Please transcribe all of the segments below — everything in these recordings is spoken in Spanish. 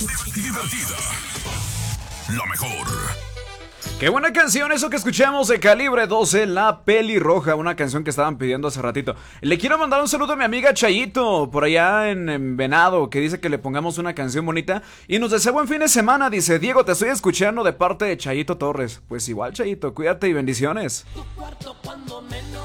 Divertida. La mejor. Qué buena canción eso que escuchamos de Calibre 12, La Pelirroja, una canción que estaban pidiendo hace ratito. Le quiero mandar un saludo a mi amiga Chayito, por allá en Venado, que dice que le pongamos una canción bonita y nos desea buen fin de semana. Dice: Diego, te estoy escuchando de parte de Chayito Torres. Pues igual, Chayito, cuídate y bendiciones. Tu cuarto cuando menos,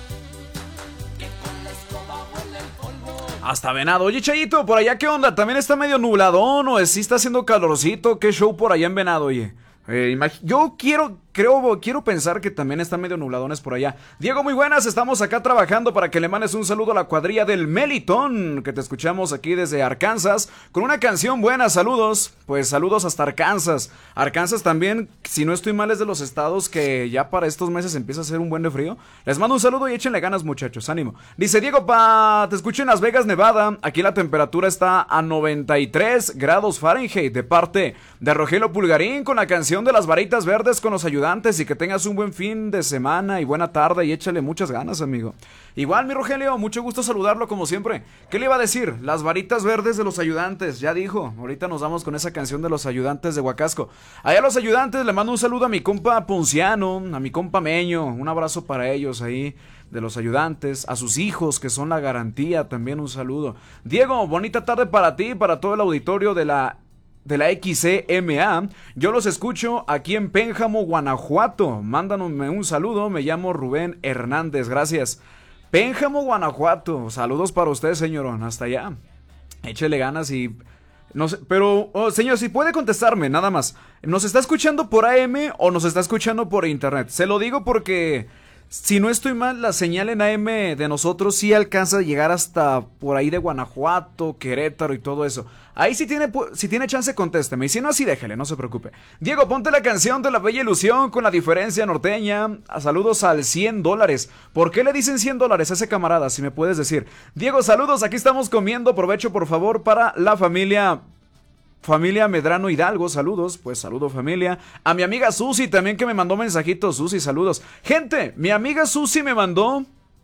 que con la escoba huele el polvo. Hasta Venado. Oye, Chayito, por allá, ¿qué onda? ¿También está medio nubladón o sí está haciendo calorcito? ¿Qué show por allá en Venado, oye? Yo quiero pensar que también están medio nubladones por allá. Diego, muy buenas, estamos acá trabajando para que le mandes un saludo a la cuadrilla del Melitón, que te escuchamos aquí desde Arkansas, con una canción buena. Saludos, pues saludos hasta Arkansas. Arkansas también, si no estoy mal, es de los estados que ya para estos meses empieza a hacer un buen de frío. Les mando un saludo y échenle ganas, muchachos, ánimo. Dice Diego, te escucho en Las Vegas, Nevada. Aquí la temperatura está a 93 grados Fahrenheit, de parte de Rogelio Pulgarín, con la canción de Las Varitas Verdes con los ayudantes. Y que tengas un buen fin de semana y buena tarde y échale muchas ganas, amigo. Igual, mi Rogelio, mucho gusto saludarlo como siempre. ¿Qué le iba a decir? Las Varitas Verdes de los Ayudantes, ya dijo. Ahorita nos vamos con esa canción de los Ayudantes de Huacasco. Allá a los Ayudantes le mando un saludo a mi compa Ponciano, a mi compa Meño. Un abrazo para ellos ahí, de los Ayudantes, a sus hijos que son la garantía, también un saludo. Diego, bonita tarde para ti, para todo el auditorio de la XCMA. Yo los escucho aquí en Pénjamo, Guanajuato. Mándanme un saludo, me llamo Rubén Hernández, gracias. Pénjamo, Guanajuato, saludos para usted, señorón, hasta allá. Échele ganas y... no sé, pero, señor, si puede contestarme, nada más. ¿Nos está escuchando por AM o nos está escuchando por internet? Se lo digo porque... si no estoy mal, la señal en AM de nosotros sí alcanza a llegar hasta por ahí de Guanajuato, Querétaro y todo eso. Ahí si tiene chance, contésteme. Y si no, así déjele, no se preocupe. Diego, ponte la canción de La Bella Ilusión con la diferencia norteña. Saludos al $100. ¿Por qué le dicen $100 a ese camarada? Si me puedes decir. Diego, saludos, aquí estamos comiendo. Provecho, por favor, para la familia Medrano Hidalgo, saludos, pues saludo familia. A mi amiga Susi también, que me mandó mensajitos. Susi, saludos. Gente, mi amiga Susi me mandó...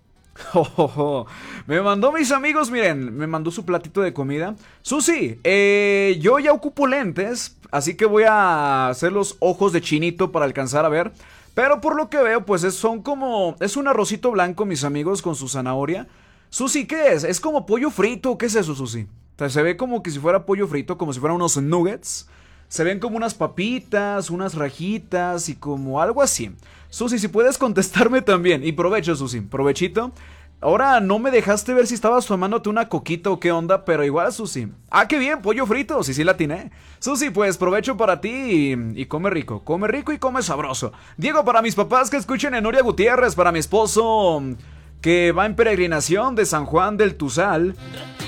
me mandó, mis amigos, miren, me mandó su platito de comida. Susi, yo ya ocupo lentes, así que voy a hacer los ojos de chinito para alcanzar a ver. Pero por lo que veo, pues es un arrocito blanco, mis amigos, con su zanahoria. Susi, ¿qué es? ¿Es como pollo frito? ¿Qué es eso, Susi? Se ve como que si fuera pollo frito, como si fueran unos nuggets. Se ven como unas papitas, unas rajitas y como algo así. Susi, si puedes contestarme también. Y provecho, Susi, provechito. Ahora no me dejaste ver si estabas tomándote una coquita o qué onda, pero igual, Susi. Ah, qué bien, pollo frito, sí la atiné. Susi, pues provecho para ti y come rico y come sabroso. Diego, para mis papás que escuchen en Noria Gutiérrez, para mi esposo que va en peregrinación de San Juan del Tuzal.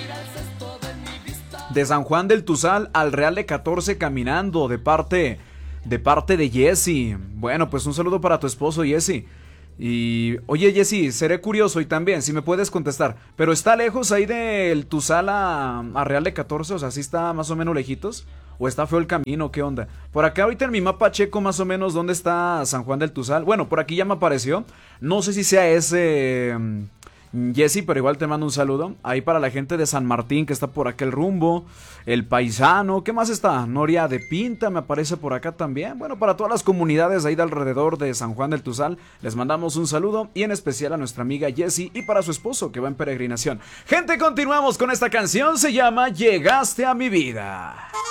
De San Juan del Tuzal al Real de 14 caminando, de parte de Jesse. Bueno, pues un saludo para tu esposo, Jesse. Y, oye, Jesse, seré curioso y también, si me puedes contestar, ¿pero está lejos ahí del Tuzal a Real de 14? O sea, ¿sí está más o menos lejitos? ¿O está feo el camino? ¿Qué onda? Por acá ahorita en mi mapa checo más o menos dónde está San Juan del Tuzal. Bueno, por aquí ya me apareció. No sé si sea ese... Jesse, pero igual te mando un saludo. Ahí para la gente de San Martín que está por aquel rumbo. El Paisano, ¿qué más está? Noria de Pinta me aparece por acá también. Bueno, para todas las comunidades ahí de alrededor de San Juan del Tuzal, les mandamos un saludo. Y en especial a nuestra amiga Jessie y para su esposo que va en peregrinación. Gente, continuamos con esta canción. Se llama Llegaste a mi vida.